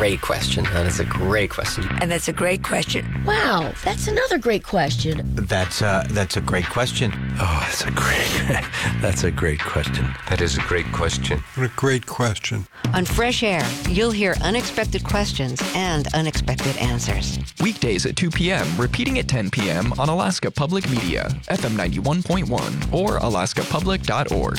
great question. That is a great question. And that's a great question. Wow, that's another great question. That's a great question. Oh, that's a great question. That is a great question. What a great question. On Fresh Air, you'll hear unexpected questions and unexpected answers. Weekdays at 2 p.m., repeating at 10 p.m. on Alaska Public Media, FM 91.1 or alaskapublic.org.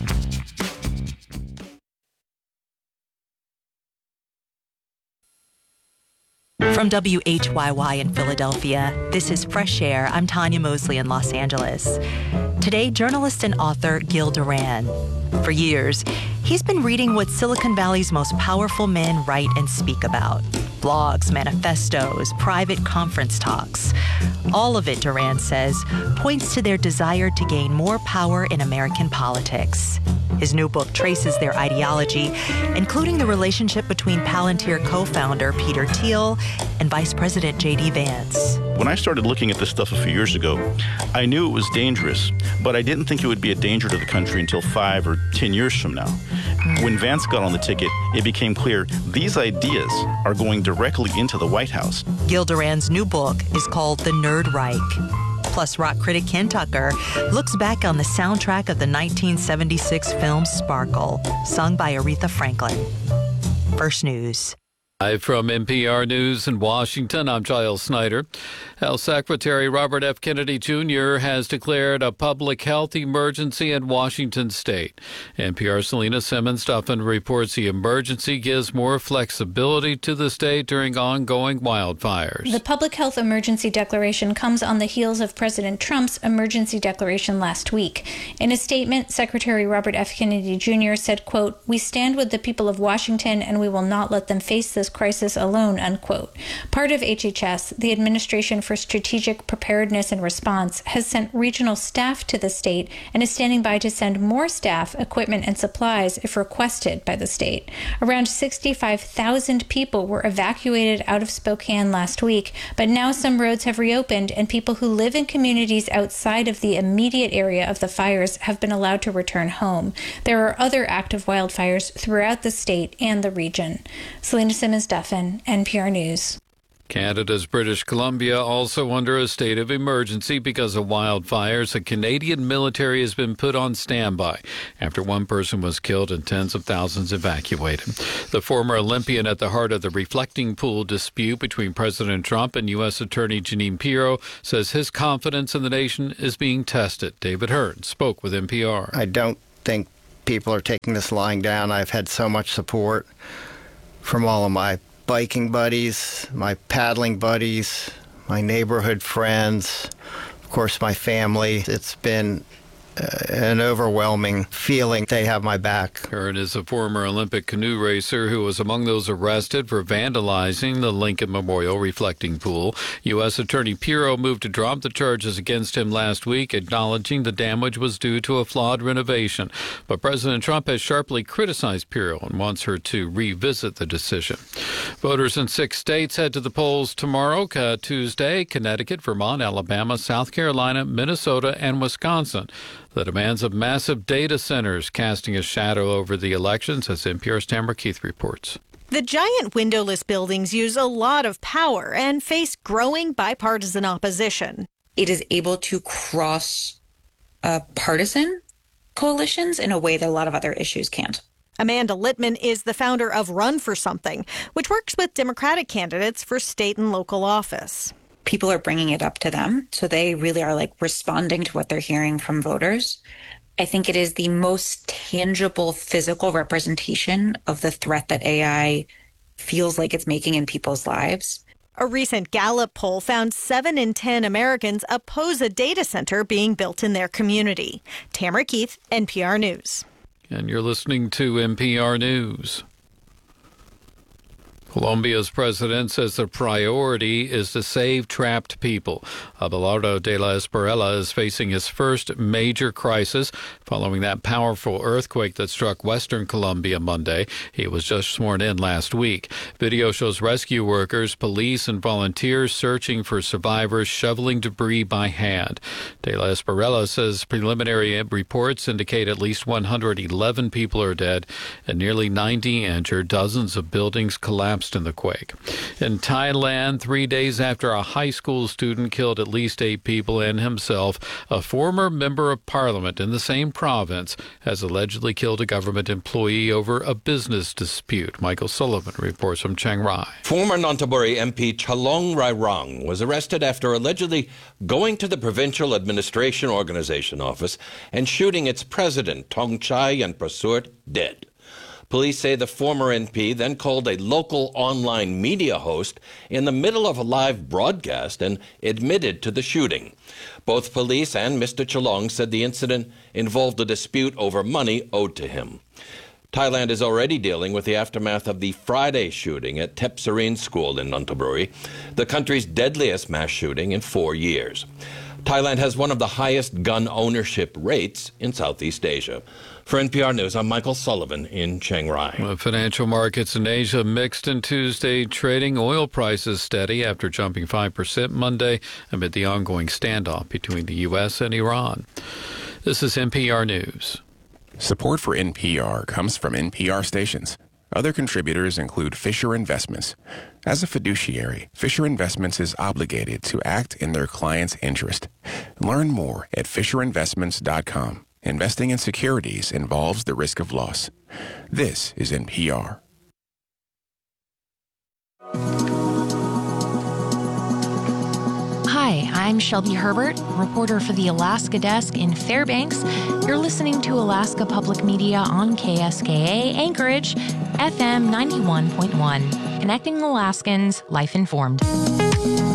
From WHYY in Philadelphia, this is Fresh Air. I'm Tanya Mosley in Los Angeles. Today, journalist and author Gil Duran. For years, he's been reading what Silicon Valley's most powerful men write and speak about. Blogs, manifestos, private conference talks. All of it, Duran says, points to their desire to gain more power in American politics. His new book traces their ideology, including the relationship between Palantir co-founder Peter Thiel and Vice President J.D. Vance. When I started looking at this stuff a few years ago, I knew it was dangerous, but I didn't think it would be a danger to the country until 5 or 10 years from now. When Vance got on the ticket, it became clear these ideas are going directly into the White House. Gil Duran's new book is called The Nerd Reich. Plus, rock critic Ken Tucker looks back on the soundtrack of the 1976 film Sparkle, sung by Aretha Franklin. First News. Live from NPR News in Washington, I'm Giles Snyder. Health Secretary Robert F. Kennedy Jr. has declared a public health emergency in Washington state. NPR's Selena Simmons-Duffin reports the emergency gives more flexibility to the state during ongoing wildfires. The public health emergency declaration comes on the heels of President Trump's emergency declaration last week. In a statement, Secretary Robert F. Kennedy Jr. said, quote, "We stand with the people of Washington and we will not let them face this crisis alone," unquote. Part of HHS, the Administration for Strategic Preparedness and Response, has sent regional staff to the state and is standing by to send more staff, equipment, and supplies if requested by the state. Around 65,000 people were evacuated out of Spokane last week, but now some roads have reopened and people who live in communities outside of the immediate area of the fires have been allowed to return home. There are other active wildfires throughout the state and the region. Selena Simmons-Duffin, NPR News. Canada's British Columbia also under a state of emergency because of wildfires. The Canadian military has been put on standby after one person was killed and tens of thousands evacuated. The former Olympian at the heart of the reflecting pool dispute between President Trump and U.S. Attorney Jeanine Pirro says his confidence in the nation is being tested. David Hearn spoke with NPR. I don't think people are taking this lying down. I've had so much support from all of my biking buddies, my paddling buddies, my neighborhood friends, of course, my family. It's been an overwhelming feeling they have my back. Hearn is a former Olympic canoe racer who was among those arrested for vandalizing the Lincoln Memorial reflecting pool. U.S. Attorney Pirro moved to drop the charges against him last week, acknowledging the damage was due to a flawed renovation. But President Trump has sharply criticized Pirro and wants her to revisit the decision. Voters in 6 states head to the polls tomorrow, Tuesday: Connecticut, Vermont, Alabama, South Carolina, Minnesota, and Wisconsin. The demands of massive data centers casting a shadow over the elections, as NPR's Tamara Keith reports. The giant windowless buildings use a lot of power and face growing bipartisan opposition. It is able to cross partisan coalitions in a way that a lot of other issues can't. Amanda Littman is the founder of Run for Something, which works with Democratic candidates for state and local office. People are bringing it up to them, so they really are responding to what they're hearing from voters. I think it is the most tangible physical representation of the threat that AI feels like it's making in people's lives. A recent Gallup poll found 7 in 10 Americans oppose a data center being built in their community. Tamara Keith, NPR News. And you're listening to NPR News. Colombia's president says the priority is to save trapped people. Abelardo de la Espriella is facing his first major crisis following that powerful earthquake that struck western Colombia Monday. He was just sworn in last week. Video shows rescue workers, police, and volunteers searching for survivors, shoveling debris by hand. De la Espriella says preliminary reports indicate at least 111 people are dead and nearly 90 injured. Dozens of buildings collapsed collapsed in the quake. In Thailand, 3 days after a high school student killed at least 8 people and himself, a former member of parliament in the same province has allegedly killed a government employee over a business dispute. Michael Sullivan reports from Chiang Rai. Former Nonthaburi MP Chalong Rairong was arrested after allegedly going to the Provincial Administration Organization office and shooting its president, Tongchai Yanprasert, dead. Police say the former NP then called a local online media host in the middle of a live broadcast and admitted to the shooting. Both police and Mr. Chalong said the incident involved a dispute over money owed to him. Thailand is already dealing with the aftermath of the Friday shooting at Tep Serene School in Nonthaburi, the country's deadliest mass shooting in 4 years. Thailand has one of the highest gun ownership rates in Southeast Asia. For NPR News, I'm Michael Sullivan in Chiang Rai. Well, financial markets in Asia mixed in Tuesday, trading oil prices steady after jumping 5% Monday amid the ongoing standoff between the U.S. and Iran. This is NPR News. Support for NPR comes from NPR stations. Other contributors include Fisher Investments. As a fiduciary, Fisher Investments is obligated to act in their client's interest. Learn more at FisherInvestments.com. Investing in securities involves the risk of loss. This is NPR. Hi, I'm Shelby Herbert, reporter for the Alaska Desk in Fairbanks. You're listening to Alaska Public Media on KSKA Anchorage, FM 91.1, connecting Alaskans, life informed.